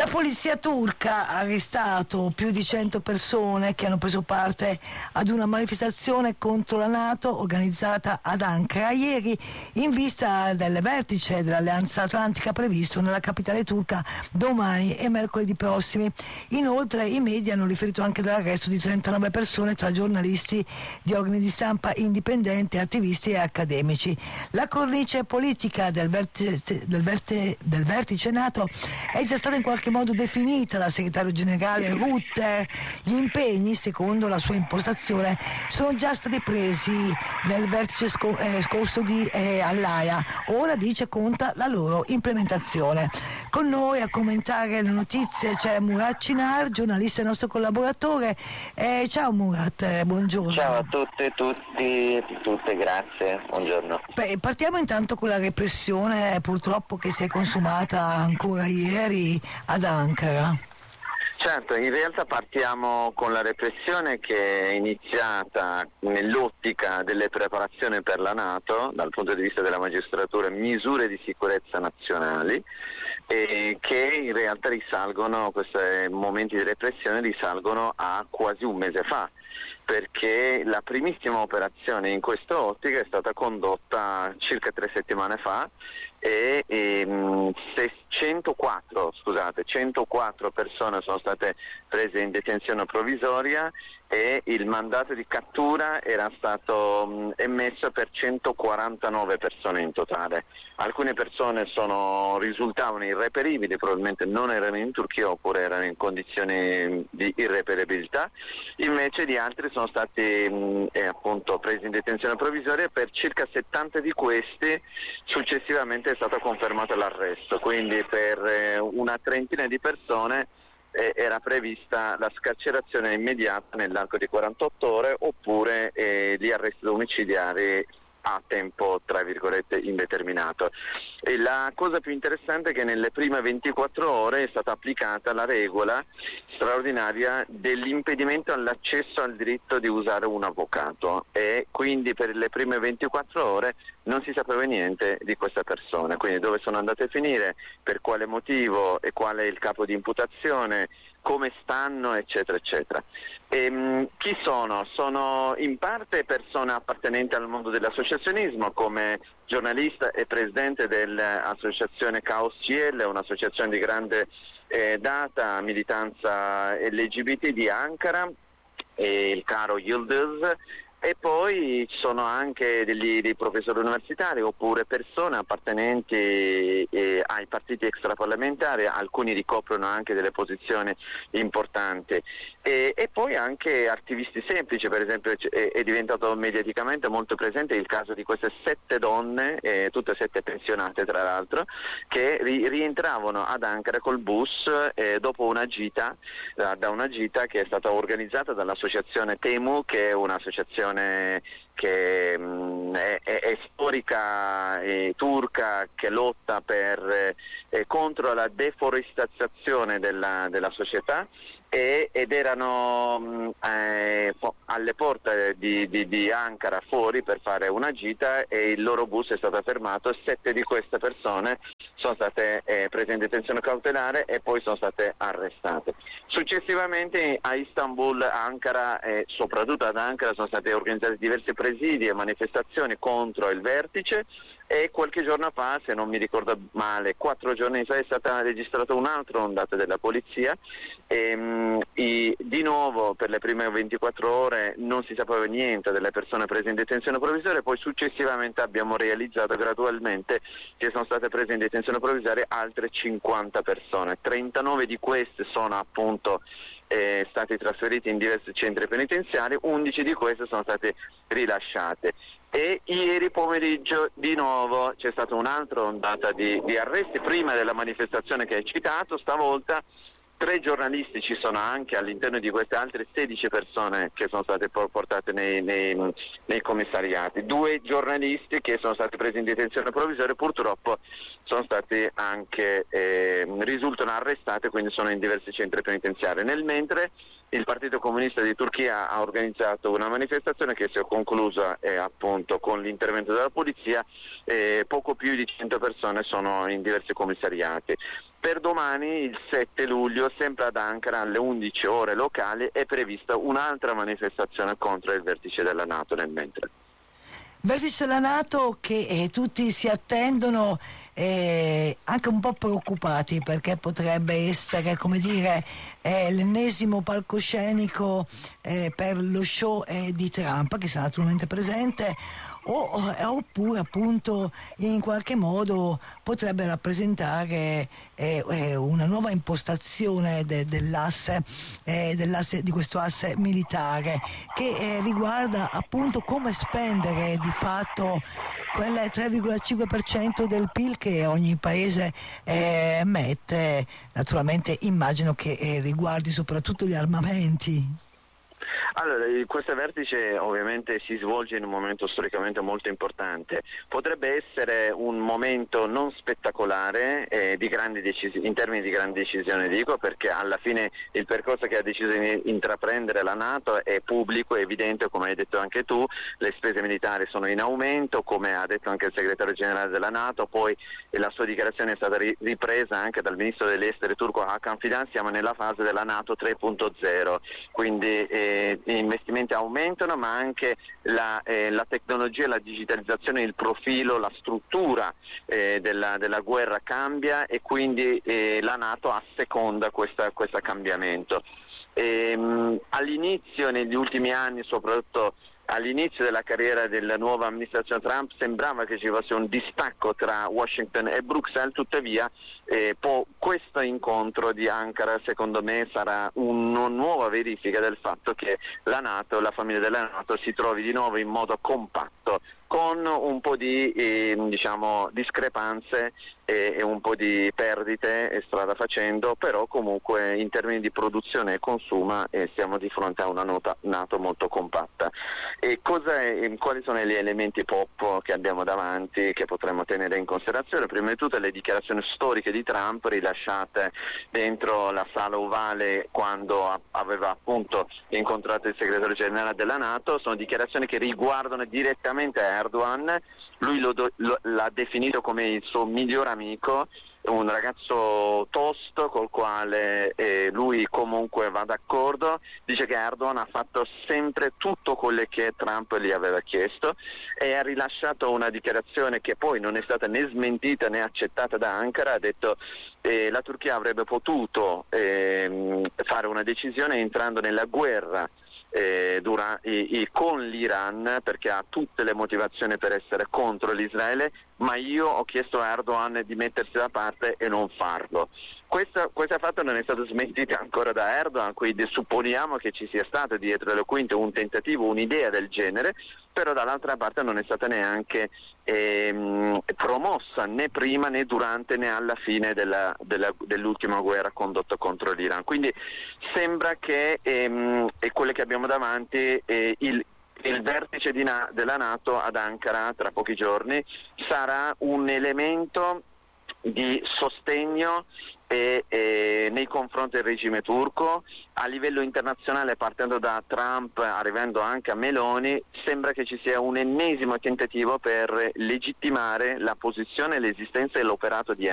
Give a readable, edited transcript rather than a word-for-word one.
polizia turca ha arrestato più di 100 persone che hanno preso parte ad una manifestazione contro la NATO organizzata ad Ankara ieri in vista del vertice dell'Alleanza Atlantica previsto nella capitale turca domani e mercoledì prossimi. Inoltre i media hanno riferito anche dell'arresto di 39 persone tra giornalisti di organi di stampa indipendenti, attivisti e accademici. La cornice politica del vertice NATO è già stata in qualche modo definita dal segretario generale Rutte. Gli impegni, secondo la sua impostazione, sono già stati presi nel vertice scorso di all'Aia. Ora dice conta la loro implementazione. Con noi a commentare le notizie c'è Murat Cinar, giornalista e nostro collaboratore. Ciao Murat, buongiorno. Ciao a tutte e tutte, grazie, buongiorno. Partiamo intanto con la repressione purtroppo che si è consumata ancora ieri ad Ankara. Certo, in realtà partiamo con la repressione che è iniziata nell'ottica delle preparazioni per la NATO, dal punto di vista della magistratura, misure di sicurezza nazionali, che in realtà risalgono, questi momenti di repressione risalgono a quasi un mese fa, perché la primissima operazione in questa ottica è stata condotta circa 3 settimane fa e 104 persone sono state prese in detenzione provvisoria e il mandato di cattura era stato emesso per 149 persone in totale. Alcune persone risultavano irreperibili, probabilmente non erano in Turchia oppure erano in condizioni di irreperibilità, invece di altri sono stati appunto presi in detenzione provvisoria e per circa 70 di questi successivamente è stato confermato l'arresto, quindi per una trentina di persone era prevista la scarcerazione immediata nell'arco di 48 ore oppure gli arresti domiciliari a tempo tra virgolette indeterminato. E la cosa più interessante è che nelle prime 24 ore è stata applicata la regola straordinaria dell'impedimento all'accesso al diritto di usare un avvocato e quindi per le prime 24 ore non si sapeva niente di questa persona, quindi dove sono andate a finire, per quale motivo e qual è il capo di imputazione, come stanno, eccetera eccetera. Chi sono? Sono in parte persone appartenenti al mondo dell'associazionismo, come giornalista e presidente dell'associazione Caos CL, un'associazione di grande data, militanza LGBT di Ankara, il caro Yildiz. E poi ci sono anche dei professori universitari oppure persone appartenenti ai partiti extraparlamentari, alcuni ricoprono anche delle posizioni importanti e poi anche attivisti semplici. Per esempio è diventato mediaticamente molto presente il caso di queste 7 donne, tutte 7 pensionate tra l'altro, che rientravano ad Ankara col bus dopo una gita, da una gita che è stata organizzata dall'associazione Temu, che è un'associazione che è storica turca, che lotta contro la deforestazione della società ed erano alle porte di Ankara fuori per fare una gita e il loro bus è stato fermato. 7 di queste persone sono state prese in detenzione cautelare e poi sono state arrestate. Successivamente a Istanbul, Ankara e soprattutto ad Ankara sono state organizzate diverse presidi e manifestazioni contro il vertice e qualche giorno fa, se non mi ricordo male, 4 giorni fa è stata registrata un'altra ondata della polizia di nuovo per le prime 24 ore non si sapeva niente delle persone prese in detenzione provvisoria, poi successivamente abbiamo realizzato gradualmente che sono state prese in detenzione provvisoria altre 50 persone, 39 di queste sono appunto stati trasferiti in diversi centri penitenziari, 11 di queste sono state rilasciate. E ieri pomeriggio di nuovo c'è stata un'altra ondata di arresti prima della manifestazione che hai citato. Stavolta 3 giornalisti ci sono anche all'interno di queste altre 16 persone che sono state portate nei commissariati. 2 giornalisti che sono stati presi in detenzione provvisoria purtroppo sono stati anche risultano arrestati, quindi sono in diversi centri penitenziari. Nel mentre il Partito Comunista di Turchia ha organizzato una manifestazione che si è conclusa appunto con l'intervento della polizia, poco più di 100 persone sono in diversi commissariati. Per domani, il 7 luglio, sempre ad Ankara, alle 11 ore locali, è prevista un'altra manifestazione contro il vertice della NATO nel mentre. Vertice della NATO che tutti si attendono anche un po' preoccupati, perché potrebbe essere, come dire, l'ennesimo palcoscenico per lo show di Trump, che sarà naturalmente presente, oppure appunto in qualche modo potrebbe rappresentare una nuova impostazione dell'asse di questo asse militare, che riguarda appunto come spendere di fatto quel 3,5% del PIL che ogni paese mette. Naturalmente immagino che riguardi soprattutto gli armamenti. Allora, questo vertice ovviamente si svolge in un momento storicamente molto importante. Potrebbe essere un momento non spettacolare in termini di grandi decisioni, dico, perché alla fine il percorso che ha deciso di intraprendere la NATO è pubblico, è evidente, come hai detto anche tu, le spese militari sono in aumento, come ha detto anche il segretario generale della NATO, poi la sua dichiarazione è stata ripresa anche dal ministro degli esteri turco Hakan Fidan. Siamo nella fase della NATO 3.0, quindi gli investimenti aumentano, ma anche la tecnologia, la digitalizzazione, il profilo, la struttura della guerra cambia, e quindi la NATO asseconda questo cambiamento. All'inizio, negli ultimi anni, soprattutto all'inizio della carriera della nuova amministrazione Trump, sembrava che ci fosse un distacco tra Washington e Bruxelles, tuttavia questo incontro di Ankara secondo me sarà una nuova verifica del fatto che la NATO, la famiglia della NATO, si trovi di nuovo in modo compatto, con un po' di discrepanze e un po' di perdite strada facendo, però comunque in termini di produzione e consumo siamo di fronte a una NATO molto compatta. E quali sono gli elementi pop che abbiamo davanti, che potremmo tenere in considerazione? Prima di tutto le dichiarazioni storiche di Trump rilasciate dentro la sala ovale quando aveva appunto incontrato il segretario generale della NATO. Sono dichiarazioni che riguardano direttamente Erdogan. Lui l'ha definito come il suo miglior amico, un ragazzo tosto col quale lui comunque va d'accordo. Dice che Erdogan ha fatto sempre tutto quello che Trump gli aveva chiesto, e ha rilasciato una dichiarazione che poi non è stata né smentita né accettata da Ankara. Ha detto la Turchia avrebbe potuto fare una decisione entrando nella guerra con l'Iran, perché ha tutte le motivazioni per essere contro l'Israele, ma io ho chiesto a Erdogan di mettersi da parte e non farlo. Questo fatto non è stato smentito ancora da Erdogan, quindi supponiamo che ci sia stato dietro le quinte un tentativo, un'idea del genere, però dall'altra parte non è stata neanche promossa né prima né durante né alla fine dell'ultima guerra condotta contro l'Iran. Quindi sembra che quello che abbiamo davanti il vertice della NATO ad Ankara tra pochi giorni sarà un elemento di sostegno nei confronti del regime turco. A livello internazionale, partendo da Trump, arrivando anche a Meloni, sembra che ci sia un ennesimo tentativo per legittimare la posizione, l'esistenza e l'operato di